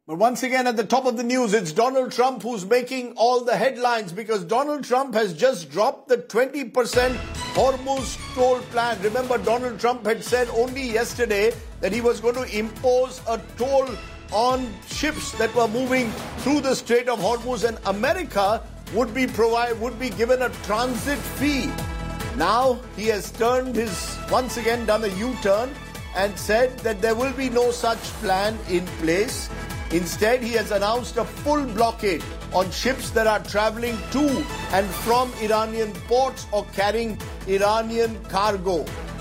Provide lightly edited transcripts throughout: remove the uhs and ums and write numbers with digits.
But once again, at the top of the news, it's Donald Trump who's making all the headlines because Donald Trump has just dropped the 20% Hormuz toll plan. Remember, Donald Trump had said only yesterday that he was going to impose a toll on ships that were moving through the Strait of Hormuz, and America would be given a transit fee. Now he has once again done a U-turn and said that there will be no such plan in place. Instead, he has announced a full blockade on ships that are traveling to and from Iranian ports or carrying Iranian cargo.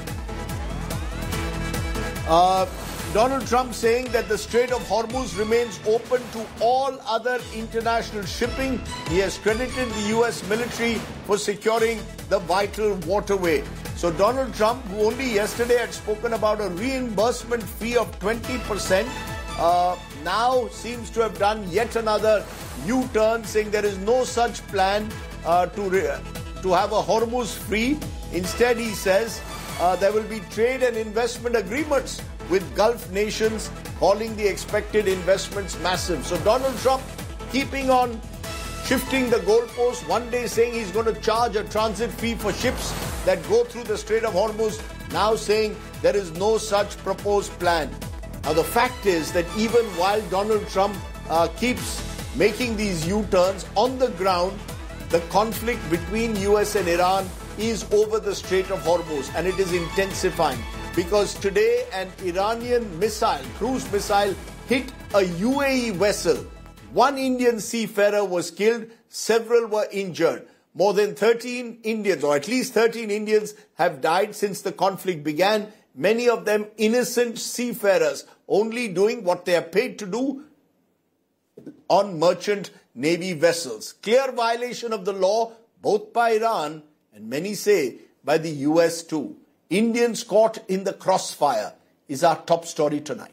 Donald Trump saying that the Strait of Hormuz remains open to all other international shipping. He has credited the U.S. military for securing the vital waterway. So Donald Trump, who only yesterday had spoken about a reimbursement fee of 20%, now seems to have done yet another U-turn, saying there is no such plan to have a Hormuz free. Instead, he says there will be trade and investment agreements with Gulf nations, calling the expected investments massive. So Donald Trump keeping on shifting the goalposts, one day saying he's going to charge a transit fee for ships that go through the Strait of Hormuz, now saying there is no such proposed plan. Now, the fact is that even while Donald Trump keeps making these U-turns, on the ground, the conflict between US and Iran is over the Strait of Hormuz, and it is intensifying because today an Iranian cruise missile, hit a UAE vessel. One Indian seafarer was killed, several were injured. More than 13 Indians, or at least 13 Indians, have died since the conflict began. Many of them innocent seafarers, only doing what they are paid to do on merchant navy vessels. Clear violation of the law, both by Iran and many say by the US too. Indians caught in the crossfire is our top story tonight.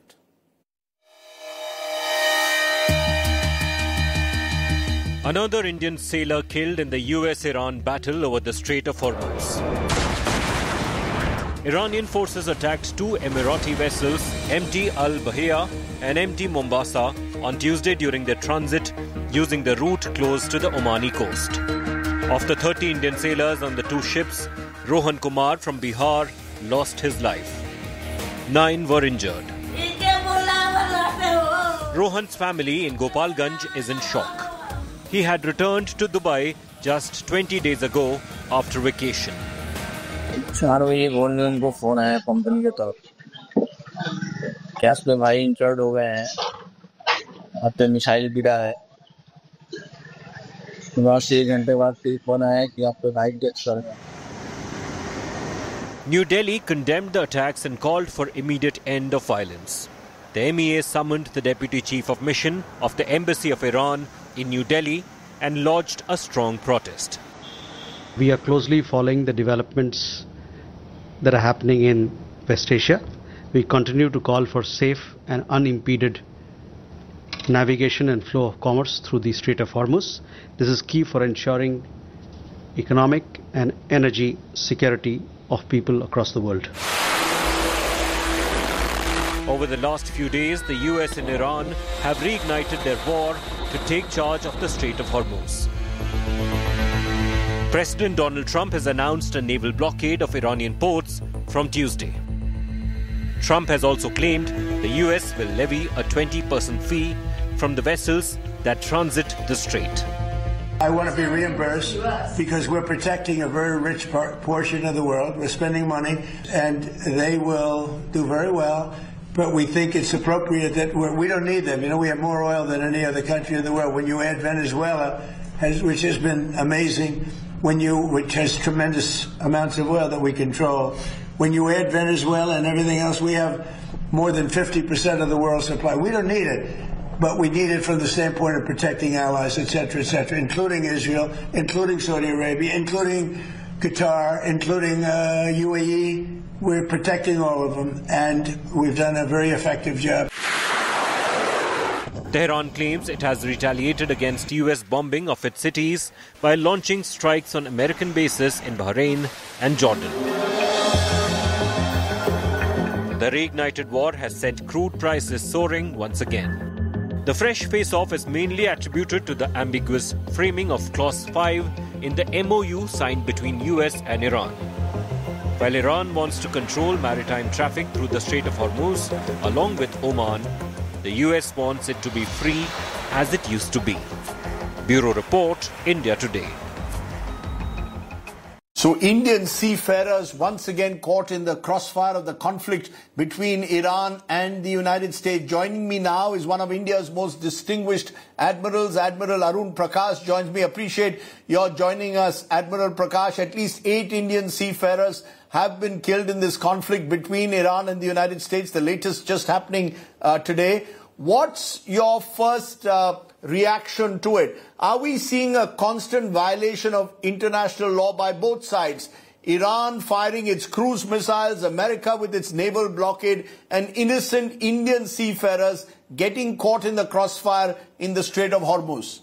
Another Indian sailor killed in the US-Iran battle over the Strait of Hormuz. Iranian forces attacked two Emirati vessels, MT Al-Bahia and MT Mombasa, on Tuesday during their transit using the route close to the Omani coast. Of the 30 Indian sailors on the two ships, Rohan Kumar from Bihar lost his life. 9 were injured. Rohan's family in Gopalganj is in shock. He had returned to Dubai just 20 days ago after vacation. 4 बजे बोल रहे उनको phone आया company की तरफ gas पे भाई injured हो गए हैं हाथ पे मिसाइल गिरा है बाद से 1 घंटे बाद फिर फोन आया कि आप पे भाई डेथ कर गए. New Delhi condemned the attacks and called for immediate end of violence. The MEA summoned the Deputy Chief of Mission of the Embassy of Iran in New Delhi and lodged a strong protest. We are closely following the developments that are happening in West Asia. We continue to call for safe and unimpeded navigation and flow of commerce through the Strait of Hormuz. This is key for ensuring economic and energy security of people across the world. Over the last few days, the US and Iran have reignited their war to take charge of the Strait of Hormuz. President Donald Trump has announced a naval blockade of Iranian ports from Tuesday. Trump has also claimed the US will levy a 20% fee from the vessels that transit the strait. I want to be reimbursed because we're protecting a very rich portion of the world. We're spending money and they will do very well. But we think it's appropriate that we don't need them. You know, we have more oil than any other country in the world. When you add Venezuela, which has been amazing, which has tremendous amounts of oil that we control, when you add Venezuela and everything else, we have more than 50% of the world's supply. We don't need it, but we need it from the standpoint of protecting allies, et cetera, including Israel, including Saudi Arabia, including Qatar, including UAE. We're protecting all of them, and we've done a very effective job. Tehran claims it has retaliated against US bombing of its cities by launching strikes on American bases in Bahrain and Jordan. The reignited war has sent crude prices soaring once again. The fresh face-off is mainly attributed to the ambiguous framing of Clause 5 in the MOU signed between US and Iran. While Iran wants to control maritime traffic through the Strait of Hormuz, along with Oman, the US wants it to be free as it used to be. Bureau Report, India Today. So Indian seafarers once again caught in the crossfire of the conflict between Iran and the United States. Joining me now is one of India's most distinguished admirals, Admiral Arun Prakash joins me. Appreciate your joining us, Admiral Prakash. At least 8 Indian seafarers have been killed in this conflict between Iran and the United States, the latest just happening today. What's your first reaction to it? Are we seeing a constant violation of international law by both sides? Iran firing its cruise missiles, America with its naval blockade, and innocent Indian seafarers getting caught in the crossfire in the Strait of Hormuz.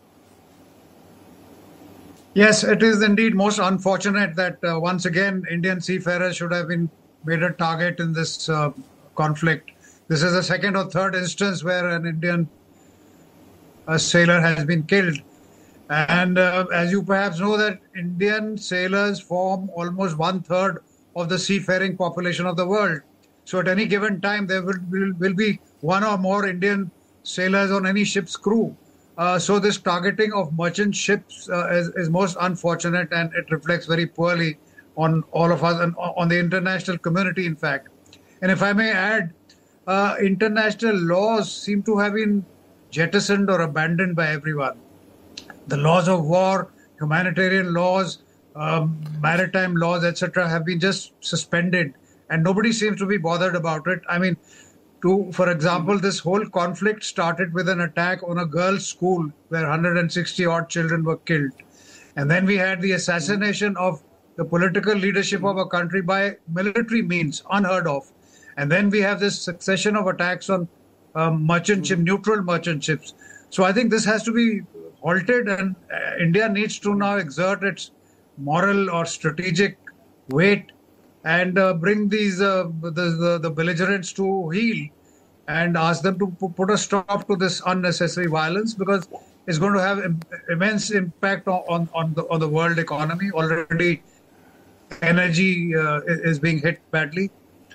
Yes, it is indeed most unfortunate that once again Indian seafarers should have been made a target in this conflict. This is the second or third instance where an Indian sailor has been killed. And as you perhaps know, that Indian sailors form almost 1/3 of the seafaring population of the world. So at any given time, there will be one or more Indian sailors on any ship's crew. So this targeting of merchant ships is most unfortunate, and it reflects very poorly on all of us and on the international community, in fact. And if I may add, international laws seem to have been jettisoned or abandoned by everyone. The laws of war, humanitarian laws, maritime laws, etc. have been just suspended, and nobody seems to be bothered about it. I mean, for example, this whole conflict started with an attack on a girls' school where 160 odd children were killed. And then we had the assassination of the political leadership of a country by military means, unheard of. And then we have this succession of attacks on merchant ship, neutral merchant ships. So I think this has to be halted, and India needs to now exert its moral or strategic weight and bring these the belligerents to heel and ask them to put a stop to this unnecessary violence, because it's going to have immense impact on the world economy. Already, energy is being hit badly.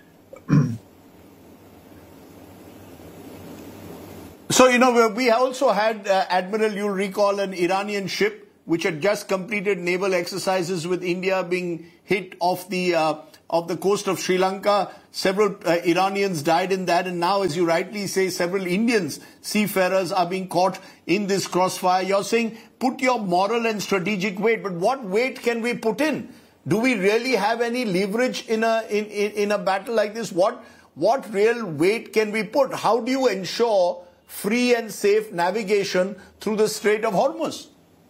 So, we also had, Admiral, you'll recall, an Iranian ship which had just completed naval exercises with India being hit off the coast of Sri Lanka. Several Iranians died in that, and now, as you rightly say, several Indians, seafarers, are being caught in this crossfire. You're saying put your moral and strategic weight, but what weight can we put in? Do we really have any leverage in a battle like this? What real weight can we put? How do you ensure free and safe navigation through the Strait of Hormuz?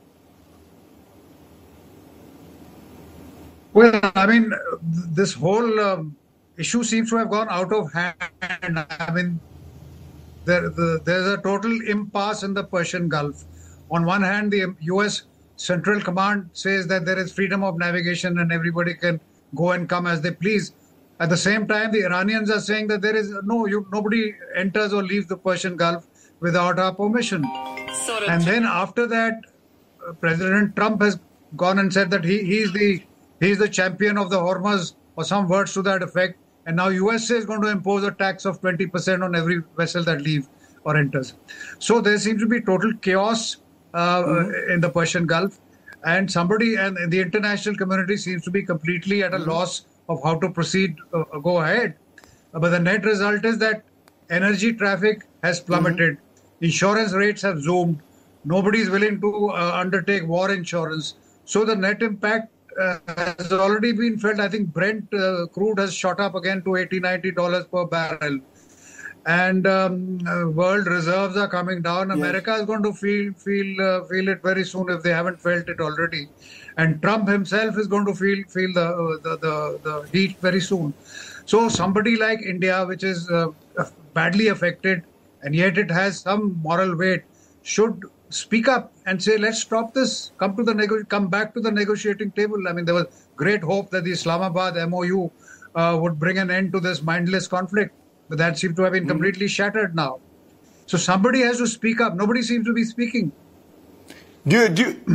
Well, I mean, this whole issue seems to have gone out of hand. I mean, there's a total impasse in the Persian Gulf. On one hand, the U.S. Central Command says that there is freedom of navigation and everybody can go and come as they please. At the same time, the Iranians are saying that there is nobody enters or leaves the Persian Gulf without our permission. And then after that, President Trump has gone and said that he's the champion of the Hormuz, or some words to that effect. And now USA is going to impose a tax of 20% on every vessel that leaves or enters. So there seems to be total chaos in the Persian Gulf, and the international community seems to be completely at a loss of how to proceed, go ahead. But the net result is that energy traffic has plummeted. Insurance rates have zoomed. Nobody is willing to undertake war insurance. So the net impact has already been felt. I think Brent crude has shot up again to $80-90 per barrel. And world reserves are coming down. America is going to feel it very soon if they haven't felt it already. And Trump himself is going to feel the heat very soon. So somebody like India, which is badly affected, and yet it has some moral weight, should speak up and say, let's stop this, come back to the negotiating table. I mean, there was great hope that the Islamabad MOU would bring an end to this mindless conflict, but that seems to have been completely shattered now. So somebody has to speak up. Nobody seems to be speaking. Who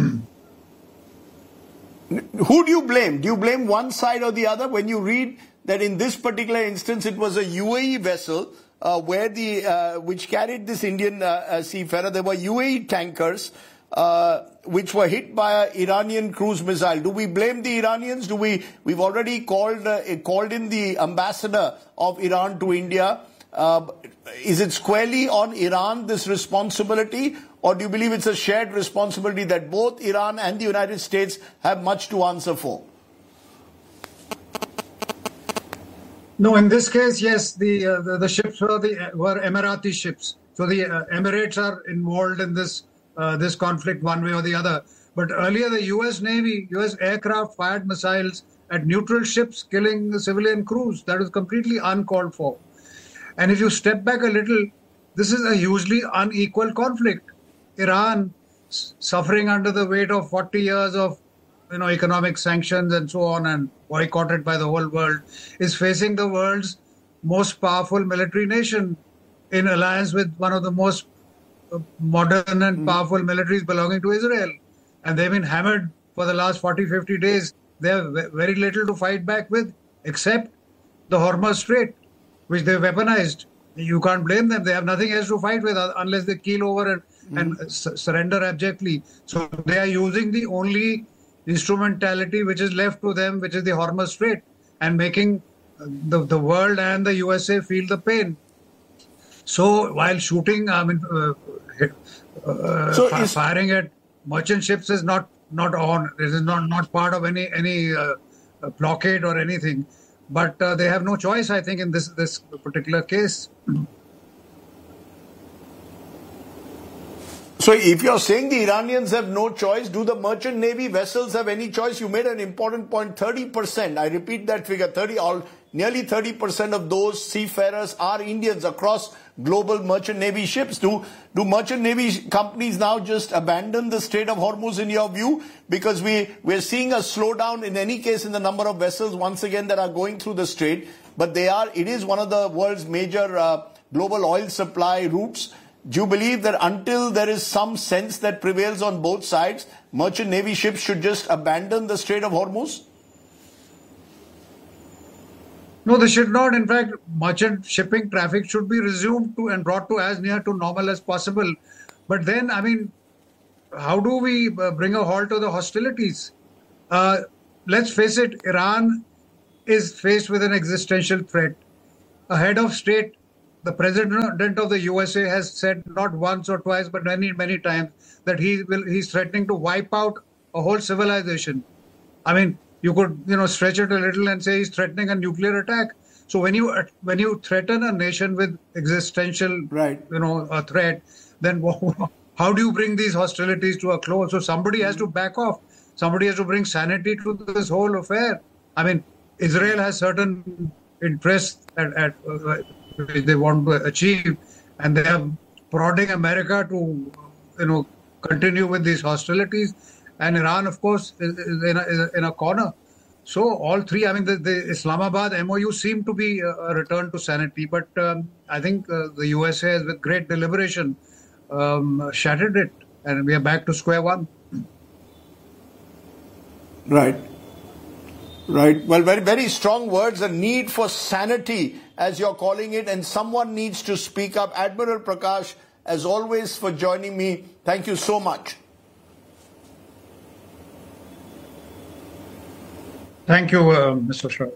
do you blame? Do you blame one side or the other? When you read that in this particular instance, it was a UAE vessel which carried this Indian seafarer. There were UAE tankers which were hit by an Iranian cruise missile. Do we blame the Iranians? We've already called in the ambassador of Iran to India. Is it squarely on Iran, this responsibility, or do you believe it's a shared responsibility that both Iran and the United States have much to answer for? No, in this case, yes, the ships were Emirati ships. So the Emirates are involved in this conflict one way or the other. But earlier, the U.S. Navy, U.S. aircraft fired missiles at neutral ships, killing the civilian crews. That was completely uncalled for. And if you step back a little, this is a hugely unequal conflict. Iran, suffering under the weight of 40 years of economic sanctions and so on, and boycotted by the whole world, is facing the world's most powerful military nation in alliance with one of the most modern and powerful militaries belonging to Israel. And they've been hammered for the last 40, 50 days. They have very little to fight back with, except the Hormuz Strait, which they've weaponized. You can't blame them. They have nothing else to fight with unless they keel over and surrender abjectly. So they are using the only instrumentality which is left to them, which is the Hormuz Strait, and making the world and the USA feel the pain. So while shooting, firing at merchant ships is not on. It is not part of any blockade or anything. But they have no choice, I think, in this particular case. So if you're saying the Iranians have no choice, do the merchant navy vessels have any choice? You made an important point, 30%. I repeat that figure, nearly 30% of those seafarers are Indians across global merchant navy ships. Do merchant navy companies now just abandon the Strait of Hormuz in your view? Because we're seeing a slowdown in any case in the number of vessels once again that are going through the strait. But it is one of the world's major global oil supply routes. Do you believe that until there is some sense that prevails on both sides, merchant navy ships should just abandon the Strait of Hormuz? No, they should not. In fact, merchant shipping traffic should be resumed and brought to as near to normal as possible. But then, how do we bring a halt to the hostilities? Let's face it, Iran is faced with an existential threat. A head of state, the president of the USA, has said not once or twice, but many, many times, that he's threatening to wipe out a whole civilization. You could, stretch it a little and say he's threatening a nuclear attack. So when you threaten a nation with existential, a threat, then how do you bring these hostilities to a close? So somebody has to back off. Somebody has to bring sanity to this whole affair. Israel has certain interests which they want to achieve, and they are prodding America to, continue with these hostilities. And Iran, of course, is in a corner. So all three, the Islamabad MOU seemed to be a return to sanity, but I think the USA has, with great deliberation, shattered it, and we are back to square one. Right. Well, very, very strong words, a need for sanity, as you're calling it, and someone needs to speak up. Admiral Prakash, as always, for joining me. Thank you so much. Thank you, Mr. Shah.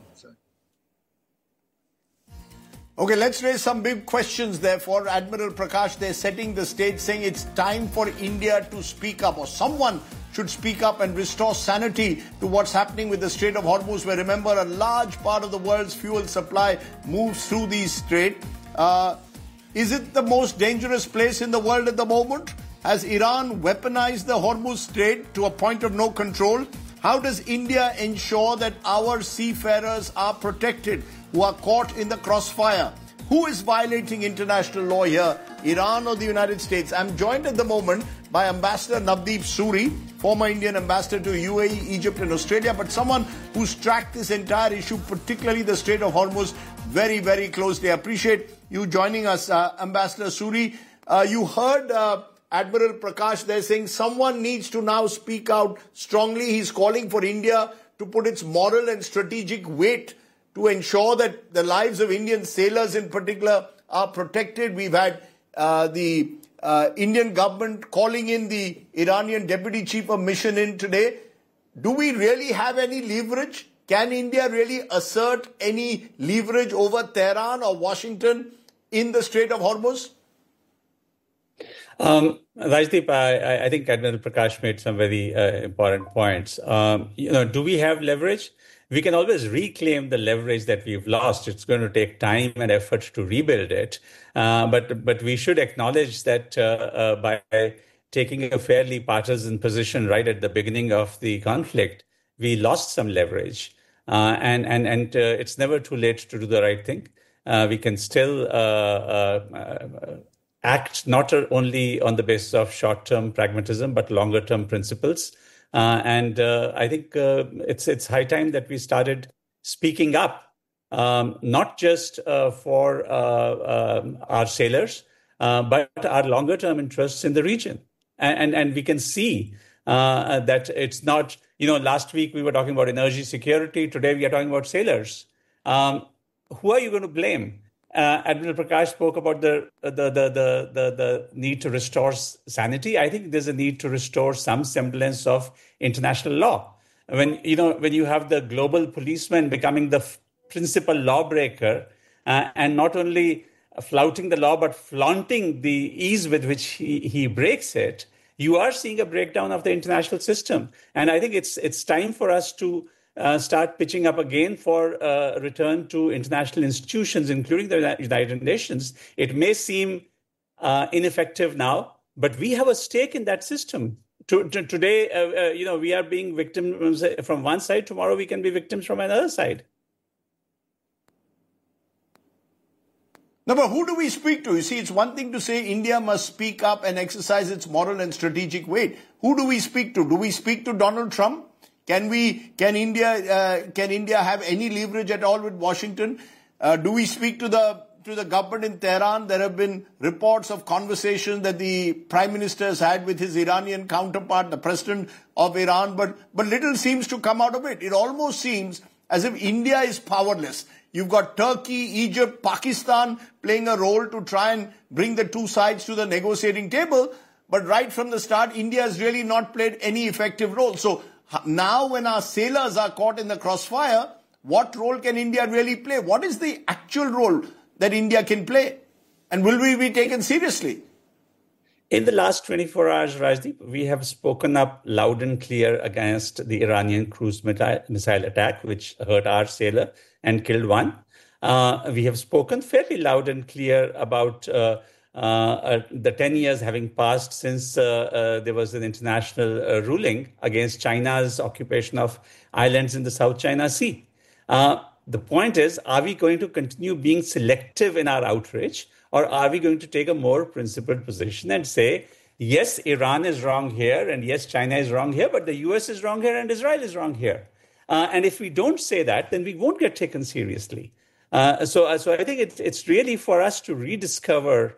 Okay, let's raise some big questions there for Admiral Prakash. They're setting the stage, saying it's time for India to speak up, or someone should speak up and restore sanity to what's happening with the Strait of Hormuz, where, remember, a large part of the world's fuel supply moves through these straits. Is it the most dangerous place in the world at the moment? Has Iran weaponized the Hormuz Strait to a point of no control? How does India ensure that our seafarers are protected who are caught in the crossfire? Who is violating international law here, Iran or the United States? I'm joined at the moment by Ambassador Navdeep Suri, former Indian ambassador to UAE, Egypt and Australia, but someone who's tracked this entire issue, particularly the Strait of Hormuz, very, very closely. I appreciate you joining us, Ambassador Suri. You heard Admiral Prakash there saying someone needs to now speak out strongly. He's calling for India to put its moral and strategic weight to ensure that the lives of Indian sailors in particular are protected. We've had the Indian government calling in the Iranian Deputy Chief of Mission in today. Do we really have any leverage? Can India really assert any leverage over Tehran or Washington in the Strait of Hormuz? Rajdeep, I think Admiral Prakash made some very important points. Do we have leverage? We can always reclaim the leverage that we've lost. It's going to take time and effort to rebuild it. But we should acknowledge that by taking a fairly partisan position right at the beginning of the conflict, we lost some leverage. And it's never too late to do the right thing. We can still act not only on the basis of short-term pragmatism, but longer-term principles. I think it's high time that we started speaking up, not just for our sailors, but our longer-term interests in the region. And we can see that it's not, last week we were talking about energy security. Today we are talking about sailors. Who are you going to blame? Admiral Prakash spoke about the need to restore sanity. I think there's a need to restore some semblance of international law. When you have the global policeman becoming the principal lawbreaker and not only flouting the law but flaunting the ease with which he breaks it, you are seeing a breakdown of the international system. And I think it's time for us to start pitching up again for return to international institutions, including the United Nations. It may seem ineffective now, but we have a stake in that system. Today, we are being victims from one side. Tomorrow, we can be victims from another side. No, but who do we speak to? You see, it's one thing to say India must speak up and exercise its moral and strategic weight. Who do we speak to? Do we speak to Donald Trump? Can India have any leverage at all with Washington? Do we speak to the government in Tehran? There have been reports of conversations that the Prime Minister has had with his Iranian counterpart, the President of Iran, but little seems to come out of it. It almost seems as if India is powerless. You've got Turkey, Egypt, Pakistan playing a role to try and bring the two sides to the negotiating table. But right from the start, India has really not played any effective role. So now when our sailors are caught in the crossfire, what role can India really play? What is the actual role that India can play? And will we be taken seriously? In the last 24 hours, Rajdeep, we have spoken up loud and clear against the Iranian cruise missile attack, which hurt our sailor and killed one. We have spoken fairly loud and clear about the 10 years having passed since there was an international ruling against China's occupation of islands in the South China Sea. The point is, are we going to continue being selective in our outrage, or are we going to take a more principled position and say, yes, Iran is wrong here, and yes, China is wrong here, but the US is wrong here and Israel is wrong here? And if we don't say that, then we won't get taken seriously. So I think it's really for us to rediscover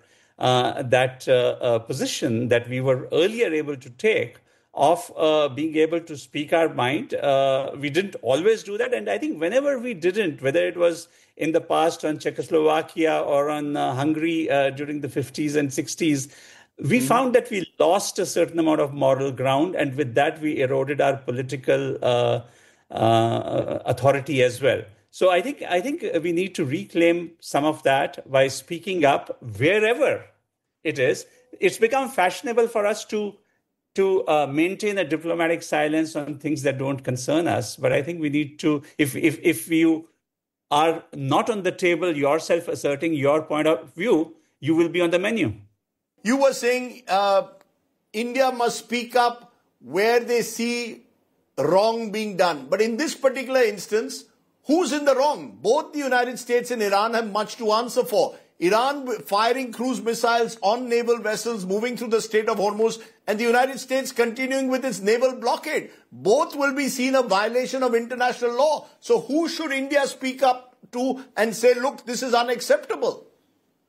that position that we were earlier able to take of being able to speak our mind. We didn't always do that. And I think whenever we didn't, whether it was in the past on Czechoslovakia or on Hungary during the 50s and 60s, we found that we lost a certain amount of moral ground. And with that, we eroded our political authority as well. So I think we need to reclaim some of that by speaking up wherever it is. It's become fashionable for us to maintain a diplomatic silence on things that don't concern us. But I think we need to, if you are not on the table yourself asserting your point of view, you will be on the menu. You were saying India must speak up where they see wrong being done. But in this particular instance, who's in the wrong? Both the United States and Iran have much to answer for. Iran firing cruise missiles on naval vessels moving through the Strait of Hormuz, and the United States continuing with its naval blockade. Both will be seen a violation of international law. So who should India speak up to and say, look, this is unacceptable?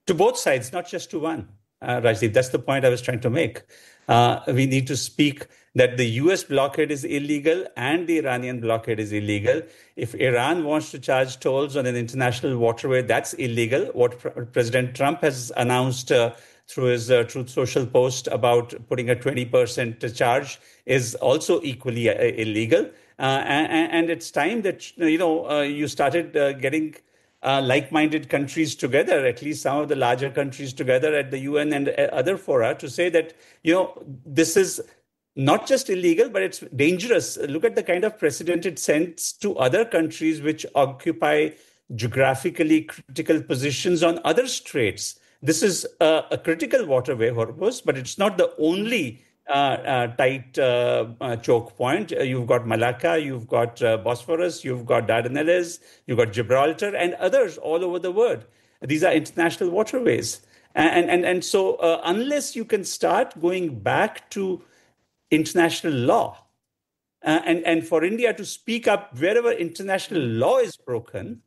to both sides, not just to one, Rajdeep. That's the point I was trying to make. We need to speak that the US blockade is illegal and the Iranian blockade is illegal. If Iran wants to charge tolls on an international waterway, that's illegal. What President Trump has announced through his Truth Social post about putting a 20% charge is also equally illegal. And it's time that, you started getting like-minded countries together, at least some of the larger countries together at the UN and other fora, to say that, this is not just illegal, but it's dangerous. Look at the kind of precedent it sends to other countries which occupy geographically critical positions on other straits. This is a critical waterway, Hormuz, but it's not the only tight choke point. You've got Malacca, you've got Bosphorus, you've got Dardanelles, you've got Gibraltar and others all over the world. These are international waterways. And so unless you can start going back to international law and for India to speak up wherever international law is broken.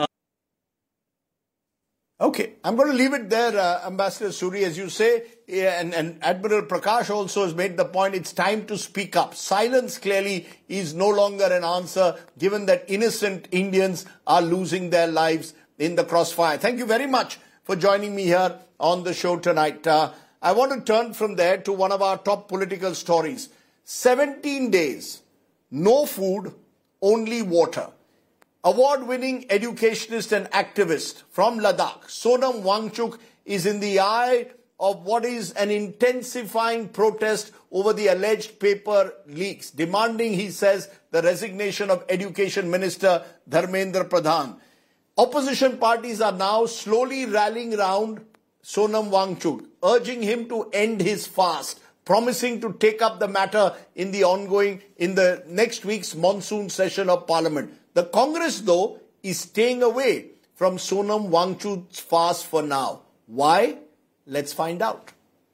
Okay, I'm going to leave it there, Ambassador Suri, as you say, and Admiral Prakash also has made the point, it's time to speak up. Silence clearly is no longer an answer, given that innocent Indians are losing their lives in the crossfire. Thank you very much for joining me here on the show tonight. I want to turn from there to one of our top political stories. 17 days, no food, only water. Award-winning educationist and activist from Ladakh, Sonam Wangchuk, is in the eye of what is an intensifying protest over the alleged paper leaks, demanding, he says, the resignation of Education Minister Dharmendra Pradhan. Opposition parties are now slowly rallying round Sonam Wangchuk, urging him to end his fast, promising to take up the matter in the next week's monsoon session of Parliament. The Congress, though, is staying away from Sonam Wangchuk's fast for now. Why? Let's find out.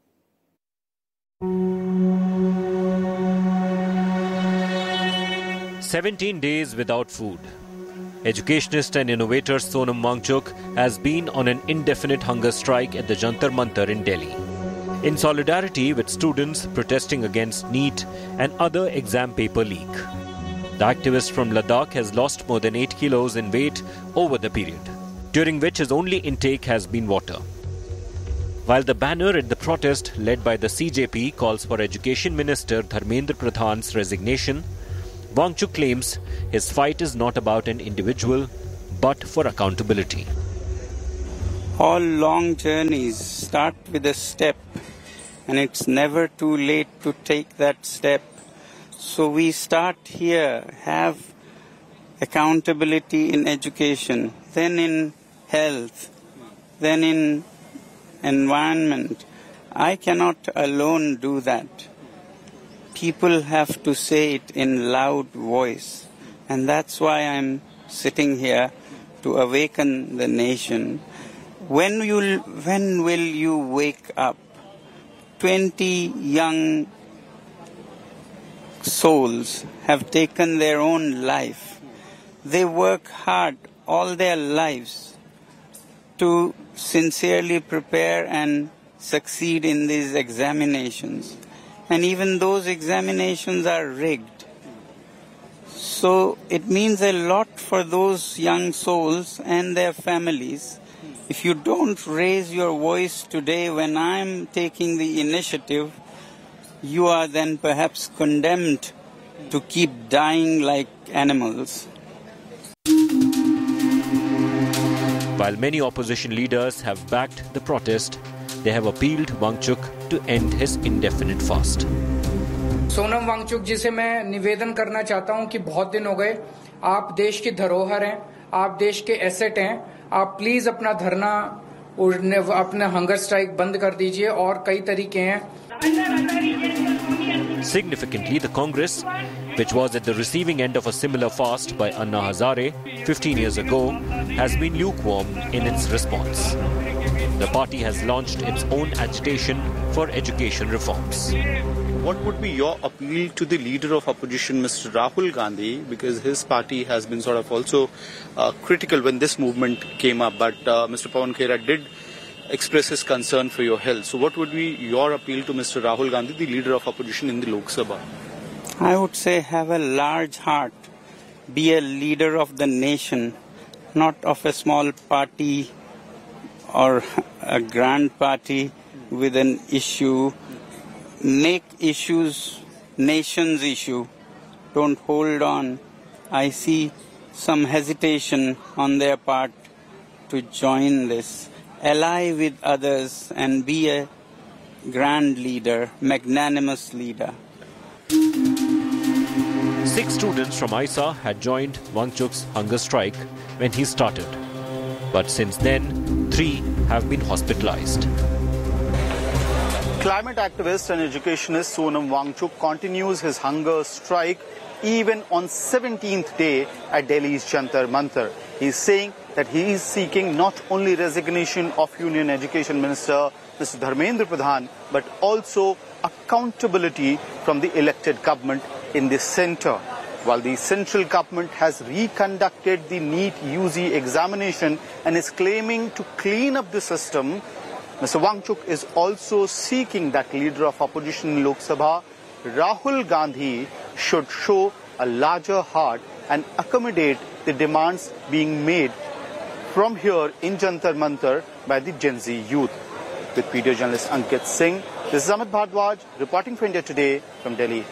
17 days without food. Educationist and innovator Sonam Wangchuk has been on an indefinite hunger strike at the Jantar Mantar in Delhi, in solidarity with students protesting against NEET and other exam paper leak. The activist from Ladakh has lost more than 8 kilos in weight over the period, during which his only intake has been water. While the banner at the protest led by the CJP calls for Education Minister Dharmendra Pradhan's resignation, Wangchuk claims his fight is not about an individual, but for accountability. All long journeys start with a step, and it's never too late to take that step. So we start here, have accountability in education, then in health, then in environment. I cannot alone do that. People have to say it in loud voice. And that's why I'm sitting here, to awaken the nation. When will you wake up? 20 young souls have taken their own life. They work hard all their lives to sincerely prepare and succeed in these examinations. And even those examinations are rigged. So it means a lot for those young souls and their families. If you don't raise your voice today when I'm taking the initiative, you are then perhaps condemned to keep dying like animals. While many opposition leaders have backed the protest, they have appealed Wangchuk to end his indefinite fast. Sonam Wangchuck जी से मैं निवेदन करना चाहता हूं कि बहुत दिन हो गए, आप देश की धरोहर हैं, आप देश के एसेट हैं, आप प्लीज अपना धरना अपना हंगर स्ट्राइक बंद कर दीजिए और कई तरीके हैं. Significantly, the Congress, which was at the receiving end of a similar fast by Anna Hazare 15 years ago, has been lukewarm in its response. The party has launched its own agitation for education reforms. What would be your appeal to the leader of opposition, Mr. Rahul Gandhi, because his party has been sort of also critical when this movement came up, but Mr. Pawan Khera did express his concern for your health. So what would be your appeal to Mr. Rahul Gandhi, the leader of opposition in the Lok Sabha? I would say have a large heart, be a leader of the nation, not of a small party or a grand party with an issue. Make issues nation's issue. Don't hold on. I see some hesitation on their part to join this. Ally with others and be a grand leader, magnanimous leader. 6 students from ISA had joined Wangchuk's hunger strike when he started. But since then, 3 have been hospitalized. Climate activist and educationist Sonam Wangchuk continues his hunger strike even on 17th day at Delhi's Jantar Mantar. He is saying that he is seeking not only resignation of Union Education Minister Mr. Dharmendra Pradhan, but also accountability from the elected government in the centre. While the central government has reconducted the NEET UG examination and is claiming to clean up the system, Mr. Wangchuk is also seeking that leader of opposition in Lok Sabha, Rahul Gandhi, should show a larger heart and accommodate the demands being made from here in Jantar Mantar by the Gen Z youth. With video journalist Ankit Singh, this is Amit Bhardwaj reporting for India Today from Delhi.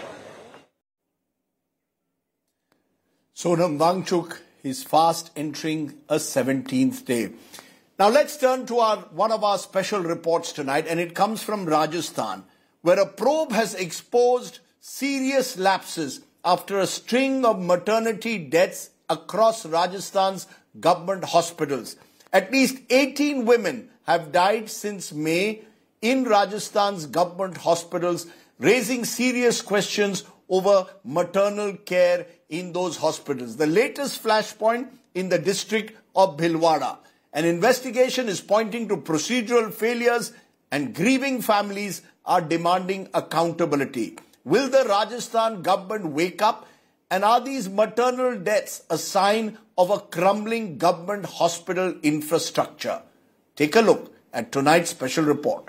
Sonam Wangchuk is fast entering a 17th day. Now let's turn to one of our special reports tonight, and it comes from Rajasthan, where a probe has exposed serious lapses after a string of maternity deaths across Rajasthan's government hospitals. At least 18 women have died since May in Rajasthan's government hospitals, raising serious questions over maternal care in those hospitals. The latest flashpoint in the district of Bhilwara. An investigation is pointing to procedural failures, and grieving families are demanding accountability. Will the Rajasthan government wake up? And are these maternal deaths a sign of a crumbling government hospital infrastructure? Take a look at tonight's special report.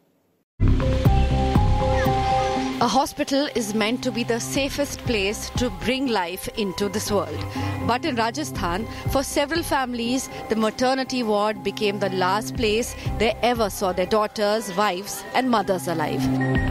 A hospital is meant to be the safest place to bring life into this world. But in Rajasthan, for several families, the maternity ward became the last place they ever saw their daughters, wives and mothers alive.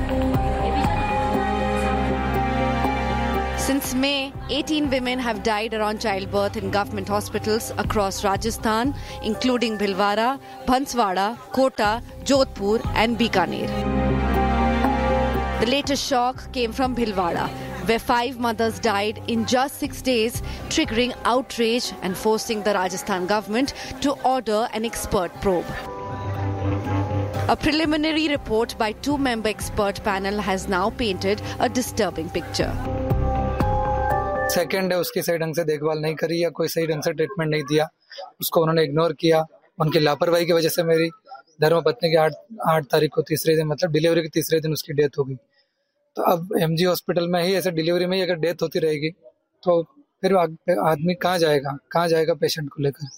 Since May, 18 women have died around childbirth in government hospitals across Rajasthan, including Bhilwara, Banswara, Kota, Jodhpur and Bikaner. The latest shock came from Bhilwara, where 5 mothers died in just 6 days, triggering outrage and forcing the Rajasthan government to order an expert probe. A preliminary report by 2-member expert panel has now painted a disturbing picture. Second है, उसकी सही ढंग से देखभाल नहीं करी या कोई सही ढंग से ट्रीटमेंट नहीं दिया, उसको उन्होंने इग्नोर किया. उनकी लापरवाही की वजह से मेरी धर्मपत्नी की 8 तारीख को तीसरे दिन, मतलब डिलीवरी के तीसरे दिन उसकी डेथ हो गई. तो अब एमजी हॉस्पिटल में ही ऐसे डिलीवरी में ही अगर डेथ होती रहेगी तो फिर आदमी कहाँ जाएगा पेशेंट को लेकर.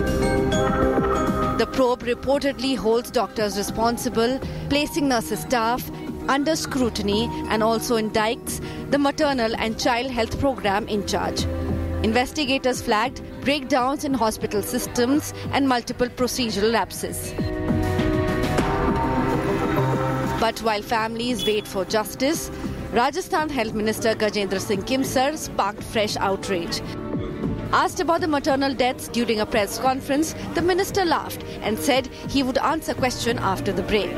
The probe reportedly holds doctors responsible, placing nurses staff under scrutiny, and also indicts the maternal and child health program in charge. Investigators flagged breakdowns in hospital systems and multiple procedural lapses. But while families wait for justice, Rajasthan Health Minister Gajendra Singh Kimsar sparked fresh outrage. Asked about the maternal deaths during a press conference, the minister laughed and said he would answer question after the break.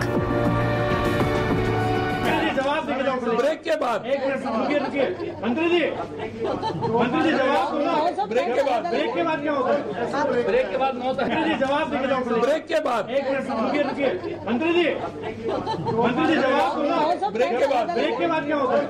Break के बाद मंत्री जी जवाब break के बाद क्या होगा? Break के बाद मंत्री जी जवाब ब्रेक के बाद मंत्री जी जवाब ब्रेक के बाद क्या होगा?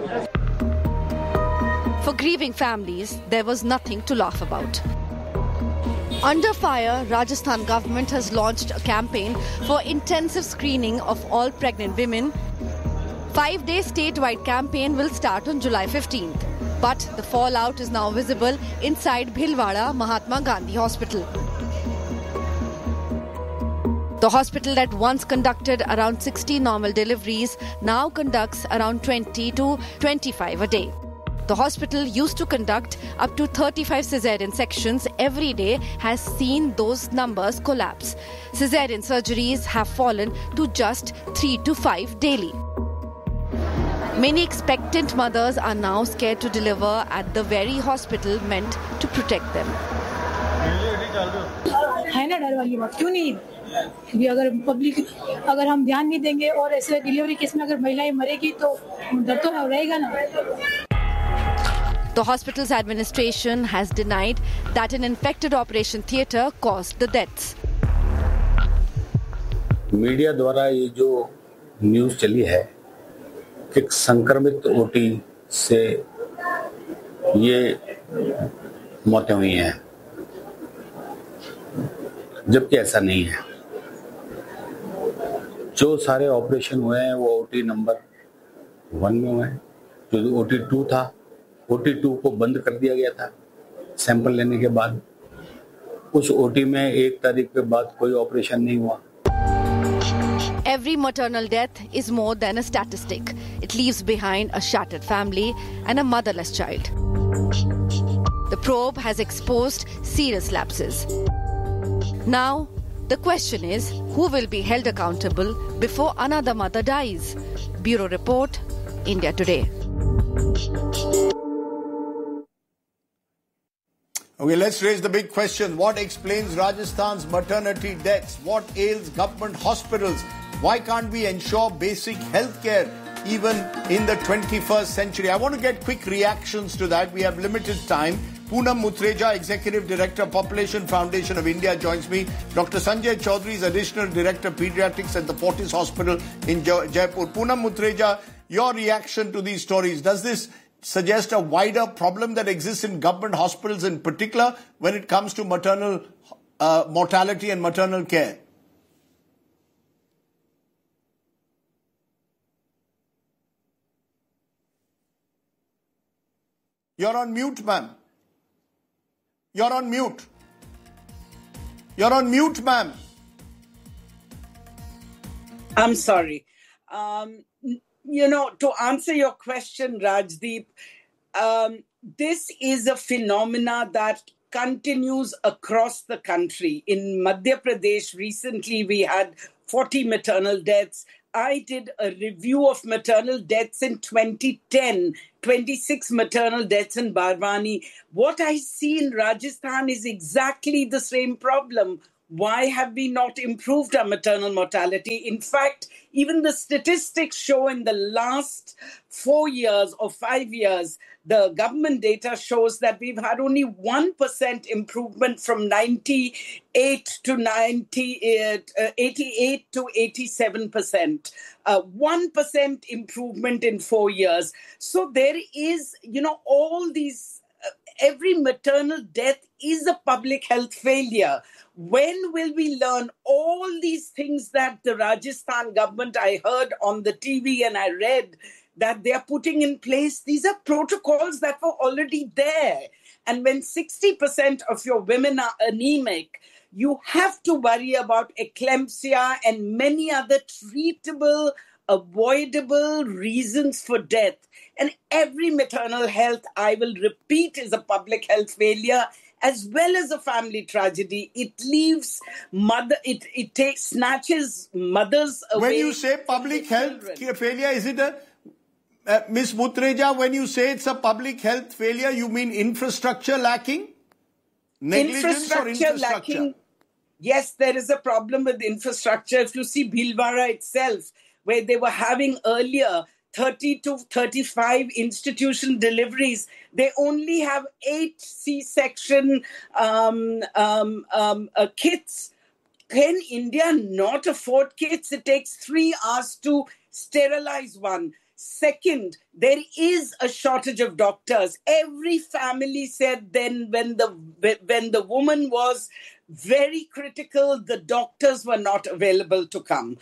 For grieving families, there was nothing to laugh about. Under fire, Rajasthan government has launched a campaign for intensive screening of all pregnant women. 5-day statewide campaign will start on July 15th. But the fallout is now visible inside Bhilwara Mahatma Gandhi Hospital. The hospital that once conducted around 60 normal deliveries now conducts around 20 to 25 a day. The hospital used to conduct up to 35 cesarean sections every day has seen those numbers collapse. Cesarean surgeries have fallen to just 3 to 5 daily. Many expectant mothers are now scared to deliver at the very hospital meant to protect them. है ना डर वाली बात क्यों नहीं अभी अगर हम ध्यान नहीं देंगे और ऐसे डिलीवरी केस में अगर महिलाएं मरेगी तो डर तो रहेगा ना. The hospital's administration has denied that an infected operation theatre caused the deaths. Media द्वारा ये जो न्यूज़ चली है कि संक्रमित ओटी से ये मौतें हुई हैं, जबकि ऐसा नहीं है. जो सारे ऑपरेशन हुए हैं वो ओटी नंबर 1 में हुए हैं. जो ओटी 2 था, ओटी 2 को बंद कर दिया गया था सैंपल लेने के बाद. उस ओटी में 1 तारीख के बाद कोई ऑपरेशन नहीं हुआ. Every maternal death is more than a statistic. It leaves behind a shattered family and a motherless child. The probe has exposed serious lapses. Now, the question is, who will be held accountable before another mother dies? Bureau Report, India Today. Okay, let's raise the big question. What explains Rajasthan's maternity deaths? What ails government hospitals? Why can't we ensure basic health care even in the 21st century? I want to get quick reactions to that. We have limited time. Poonam Muthreja, Executive Director, Population Foundation of India, joins me. Dr. Sanjay Chaudhary is Additional Director, Pediatrics at the Fortis Hospital in Jaipur. Poonam Muthreja, your reaction to these stories. Does this suggest a wider problem that exists in government hospitals in particular when it comes to maternal mortality and maternal care? You're on mute, ma'am. You're on mute. You're on mute, ma'am. I'm sorry. To answer your question, Rajdeep, this is a phenomena that continues across the country. In Madhya Pradesh, recently we had 40 maternal deaths. I did a review of maternal deaths in 2010, 26 maternal deaths in Barwani. What I see in Rajasthan is exactly the same problem. Why have we not improved our maternal mortality? In fact, even the statistics show in the last 4 years or 5 years, the government data shows that we've had only 1% improvement from 88 to 87%. 1% improvement in 4 years. So there is, all these, every maternal death is a public health failure. When will we learn all these things that the Rajasthan government, I heard on the TV and I read that they are putting in place? These are protocols that were already there. And when 60% of your women are anemic, you have to worry about eclampsia and many other treatable, avoidable reasons for death. And every maternal health, I will repeat, is a public health failure as well as a family tragedy. It leaves snatches mothers away. When you say public health failure, is it Ms. Muthreja, when you say it's a public health failure, you mean infrastructure lacking? Negligence or infrastructure? Lacking. Yes, there is a problem with infrastructure. If you see Bhilwara itself, where they were having earlier 30 to 35 institution deliveries, they only have 8 C-section kits. Can India not afford kits? It takes 3 hours to sterilize one. Second, there is a shortage of doctors. Every family said then when the woman was very critical, the doctors were not available to come.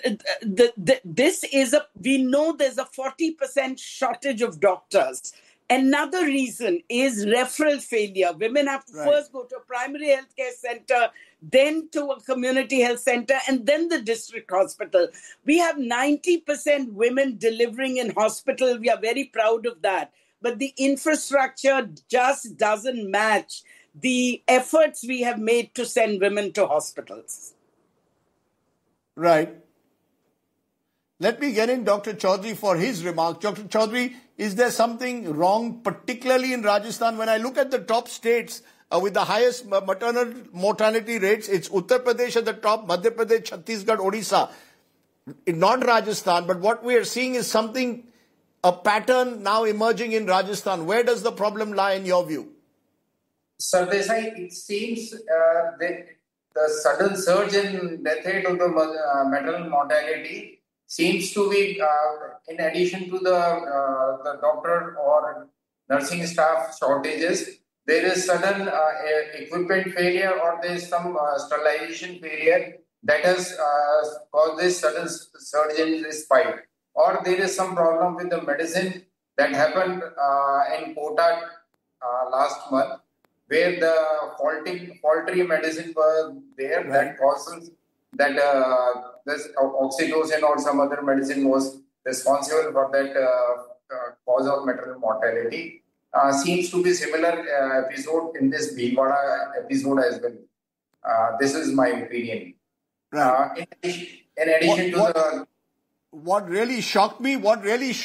We know there's a 40% shortage of doctors. Another reason is referral failure. Women have to first go to a primary healthcare center, then to a community health center, and then the district hospital. We have 90% women delivering in hospital. We are very proud of that. But the infrastructure just doesn't match the efforts we have made to send women to hospitals. Right. Let me get in Dr. Chaudhary for his remarks. Dr. Chaudhary, is there something wrong, particularly in Rajasthan? When I look at the top states with the highest maternal mortality rates, it's Uttar Pradesh at the top, Madhya Pradesh, Chhattisgarh, Odisha. Not Rajasthan, but what we are seeing is a pattern now emerging in Rajasthan. Where does the problem lie in your view? Sardesai, it seems that the sudden surge in death rate of the maternal mortality seems to be, in addition to the doctor or nursing staff shortages, there is sudden equipment failure or there is some sterilization failure that has caused this sudden surge in this spike. Or there is some problem with the medicine that happened in Kota last month, where the faulty medicine was there that causes that this oxytocin or some other medicine was responsible for that cause of maternal mortality. Seems to be similar episode in this Bhilwara episode as well. This is my opinion. Right. In addition to the... What really shocked me was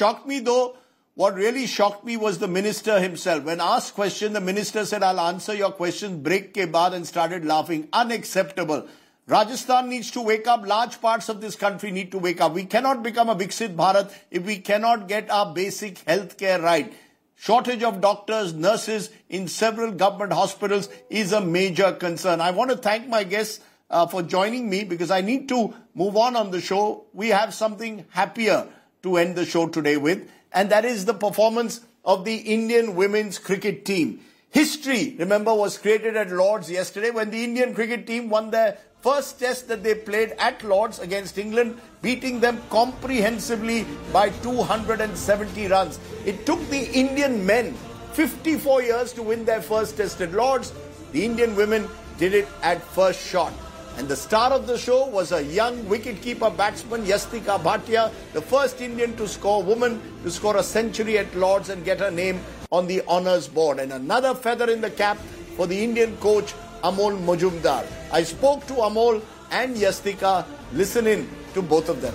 the minister himself. When asked question, the minister said, "I'll answer your question, break ke baad," and started laughing. Unacceptable. Rajasthan needs to wake up. Large parts of this country need to wake up. We cannot become a Viksit Bharat if we cannot get our basic health care right. Shortage of doctors, nurses in several government hospitals is a major concern. I want to thank my guests for joining me because I need to move on the show. We have something happier to end the show today with, and that is the performance of the Indian women's cricket team. History, remember, was created at Lord's yesterday when the Indian cricket team won their first test that they played at Lord's against England, beating them comprehensively by 270 runs. It took the Indian men 54 years to win their first test at Lord's. The Indian women did it at first shot. And the star of the show was a young wicketkeeper batsman, Yastika Bhatia, the first Indian woman to score a century at Lord's and get her name on the honours board. And another feather in the cap for the Indian coach, Amol Majumdar. I spoke to Amol and Yastika. Listen in to both of them.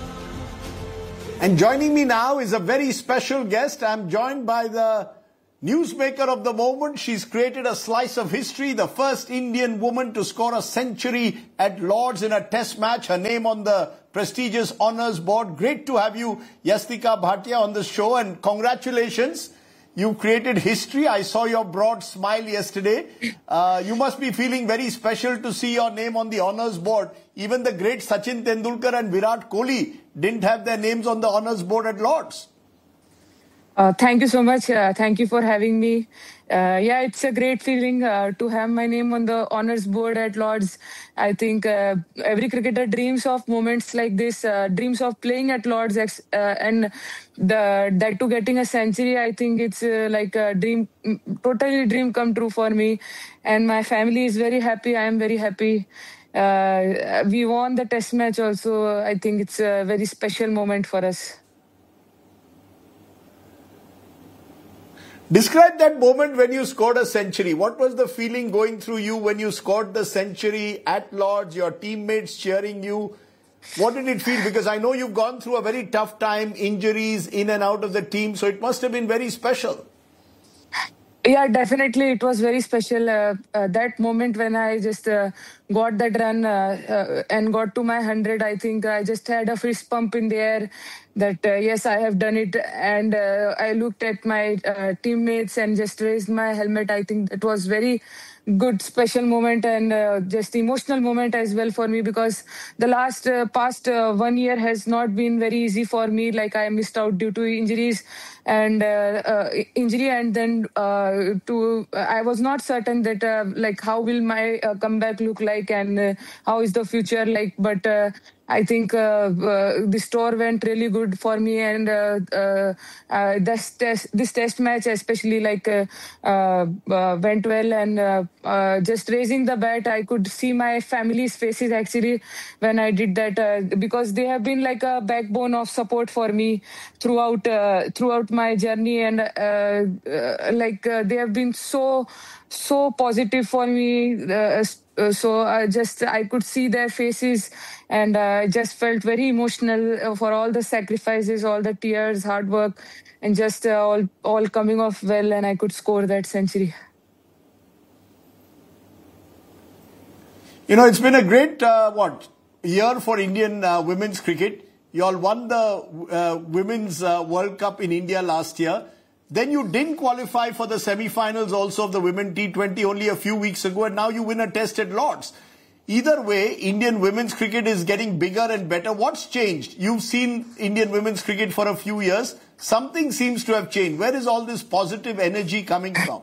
And joining me now is a very special guest. I'm joined by the newsmaker of the moment. She's created a slice of history, the first Indian woman to score a century at Lord's in a test match. Her name on the prestigious honours board. Great to have you, Yastika Bhatia, on the show, and congratulations. You created history. I saw your broad smile yesterday. You must be feeling very special to see your name on the honours board. Even the great Sachin Tendulkar and Virat Kohli didn't have their names on the honours board at Lord's. Thank you so much. Thank you for having me. It's a great feeling to have my name on the honours board at Lord's. I think every cricketer dreams of moments like this, dreams of playing at Lord's, and that to getting a century. I think it's like a dream, totally dream come true for me. And my family is very happy. I am very happy. We won the test match also. I think it's a very special moment for us. Describe that moment when you scored a century. What was the feeling going through you when you scored the century at Lord's, your teammates cheering you? What did it feel? Because I know you've gone through a very tough time, injuries in and out of the team, so it must have been very special. Yeah, definitely. It was very special. That moment when I just got that run and got to my 100, I think I just had a fist pump in the air that, yes, I have done it. And I looked at my teammates and just raised my helmet. I think it was very good, special moment and just emotional moment as well for me, because the past 1 year has not been very easy for me. Like I missed out due to injuries and then I was not certain that like how will my comeback look like and how is the future like, but I think this tour went really good for me, and this test match especially went well, and just raising the bat, I could see my family's faces actually when I did that, because they have been like a backbone of support for me throughout my journey, and they have been so positive for me. So I could see their faces, and I just felt very emotional for all the sacrifices, all the tears, hard work, and just all coming off well, and I could score that century. It's been a great year for Indian women's cricket. You all won the Women's World Cup in India last year. Then you didn't qualify for the semi-finals also of the Women T20 only a few weeks ago, and now you win a test at Lord's. Either way, Indian women's cricket is getting bigger and better. What's changed? You've seen Indian women's cricket for a few years. Something seems to have changed. Where is all this positive energy coming from?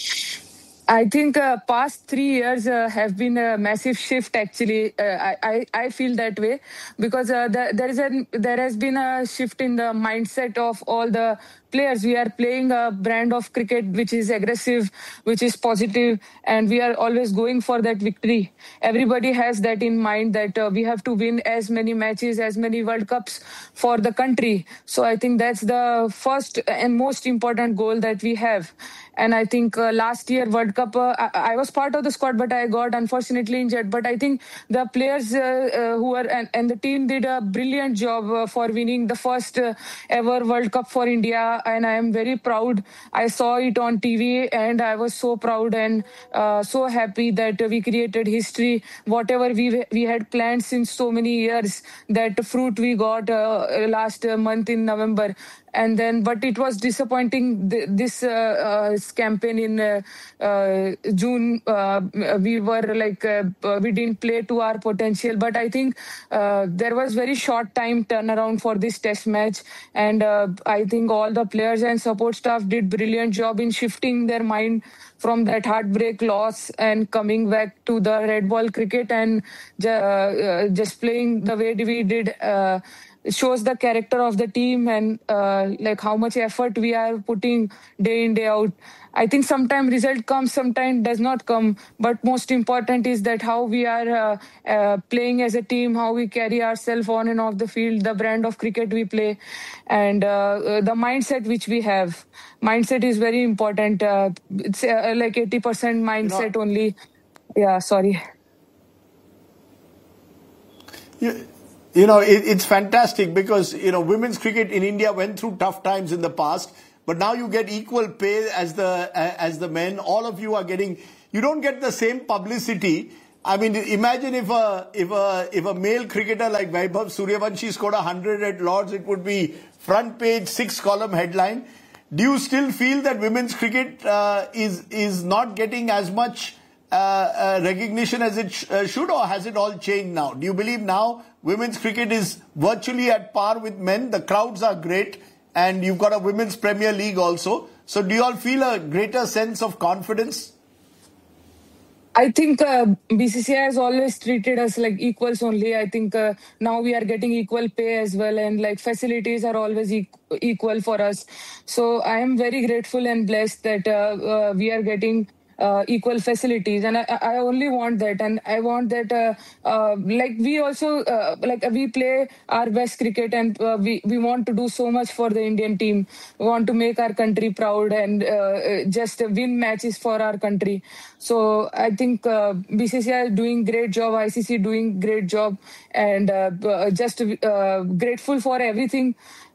I think past 3 years have been a massive shift. Actually, I feel that way because there has been a shift in the mindset of all the players. We are playing a brand of cricket which is aggressive, which is positive, and we are always going for that victory. Everybody has that in mind, that we have to win as many matches, as many World Cups for the country. So I think that's the first and most important goal that we have. And I think last year World Cup, I was part of the squad, but I got unfortunately injured. But I think the players who were and the team did a brilliant job for winning the first ever World Cup for India. And I am very proud. I saw it on TV, and I was so proud and so happy that we created history. Whatever we had planned since so many years, that fruit we got last month in November. And then, but it was disappointing this campaign in June. We were we didn't play to our potential. But I think there was very short time turnaround for this test match. And I think all the players and support staff did brilliant job in shifting their mind from that heartbreak loss and coming back to the red ball cricket and just playing the way we did. Shows the character of the team and how much effort we are putting day in, day out. I think sometimes result comes, sometimes does not come. But most important is that how we are playing as a team, how we carry ourselves on and off the field, the brand of cricket we play, and the mindset which we have. Mindset is very important. It's 80% mindset only. Yeah, sorry. Yeah. It's fantastic because, women's cricket in India went through tough times in the past, but now you get equal pay as the men. All of you are you don't get the same publicity. I mean, imagine if a male cricketer like Vaibhav Suryavanshi scored 100 at Lord's, it would be front page, 6-column headline. Do you still feel that women's cricket is not getting as much recognition as it should, or has it all changed now? Do you believe now women's cricket is virtually at par with men? The crowds are great, and you've got a women's Premier League also. So do you all feel a greater sense of confidence? I think BCCI has always treated us like equals only. I think now we are getting equal pay as well, and facilities are always equal for us. So I am very grateful and blessed that we are getting equal facilities, and I only want that, and I want that we also we play our best cricket, and we want to do so much for the Indian team. We want to make our country proud and just win matches for our country. So I think BCCI is doing great job, ICC doing great job, and just grateful for everything.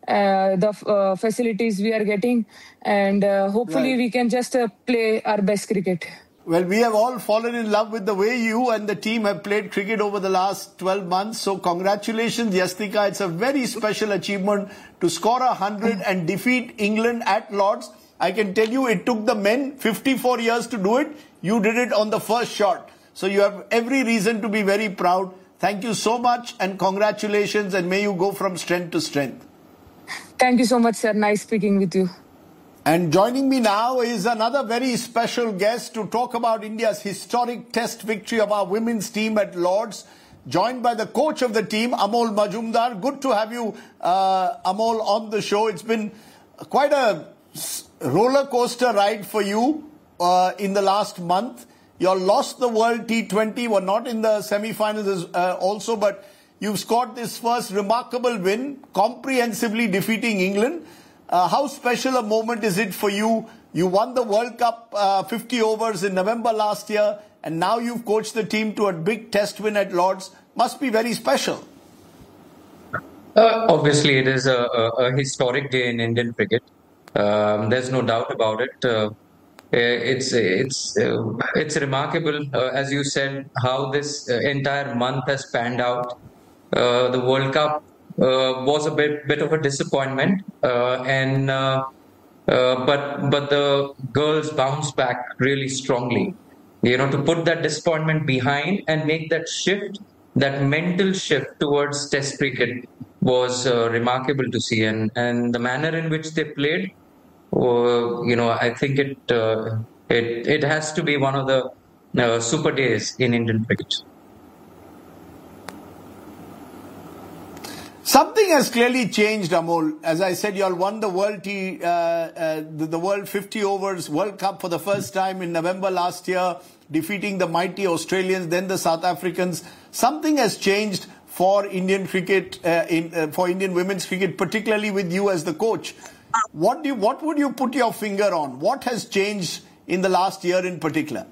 The facilities we are getting, and hopefully we can just play our best cricket. Well, we have all fallen in love with the way you and the team have played cricket over the last 12 months. So congratulations, Yastika. It's a very special achievement to score 100 and defeat England at Lord's. I can tell you it took the men 54 years to do it. You did it on the first shot. So you have every reason to be very proud. Thank you so much and congratulations, and may you go from strength to strength. Thank you so much, sir. Nice speaking with you. And joining me now is another very special guest to talk about India's historic test victory of our women's team at Lord's. joined by the coach of the team, Amol Majumdar. Good to have you, Amol, on the show. It's been quite a roller coaster ride for you in the last month. You all lost the World T20, were not in the semi-finals also, but you've scored this first remarkable win, comprehensively defeating England. How special a moment is it for you? You won the World Cup 50 overs in November last year, and now you've coached the team to a big test win at Lord's. Must be very special. Obviously, it is a historic day in Indian cricket. There's no doubt about it. It's remarkable, as you said, how this entire month has panned out. The World Cup was a bit of a disappointment, but the girls bounced back really strongly. To put that disappointment behind and make that shift, that mental shift towards Test cricket was remarkable to see, and the manner in which they played. I think it has to be one of the super days in Indian cricket. Something has clearly changed, Amol. As I said, you all won the the World 50 overs World Cup for the first time in November last year, defeating the mighty Australians, then the South Africans. Something has changed for Indian cricket, for Indian women's cricket, particularly with you as the coach. What would you put your finger on? What has changed in the last year in particular?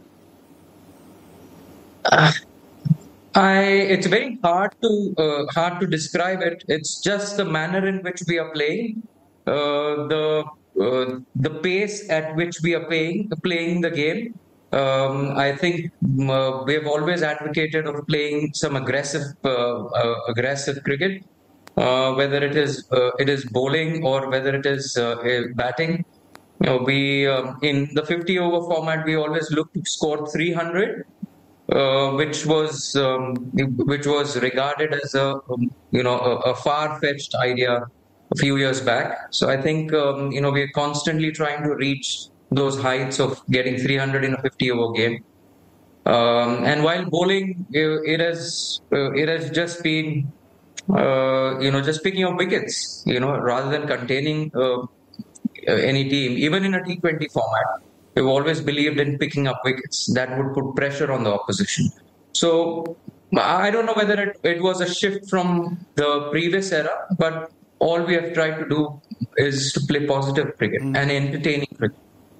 It's very hard to describe it. It's just the manner in which we are playing, the pace at which we are playing the game. I think we have always advocated of playing some aggressive cricket, whether it is bowling or whether it is batting. We in the 50 over format we always look to score 300. Which was regarded as a far-fetched idea a few years back. So I think we're constantly trying to reach those heights of getting 300 in a 50 over game. And while bowling, it has just been just picking up wickets, rather than containing any team, even in a T20 format. We've always believed in picking up wickets that would put pressure on the opposition. So I don't know whether it was a shift from the previous era, but all we have tried to do is to play positive cricket and entertaining cricket.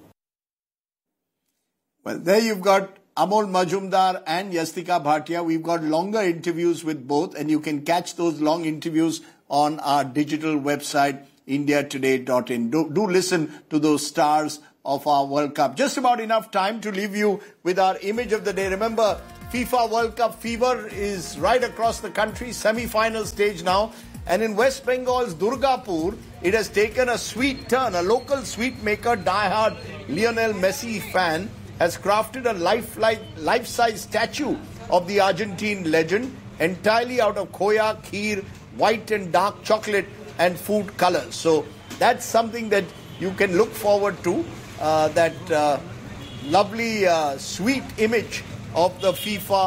Well, there you've got Amol Majumdar and Yastika Bhatia. We've got longer interviews with both, and you can catch those long interviews on our digital website, indiatoday.in. Do listen to those stars of our World Cup. Just about enough time to leave you with our image of the day. Remember, FIFA World Cup fever is right across the country, semi-final stage now. And in West Bengal's Durgapur, it has taken a sweet turn. A local sweet maker, diehard Lionel Messi fan, has crafted a life-size statue of the Argentine legend entirely out of khoya, kheer, white and dark chocolate and food colors. So that's something that you can look forward to. That lovely, sweet image of the FIFA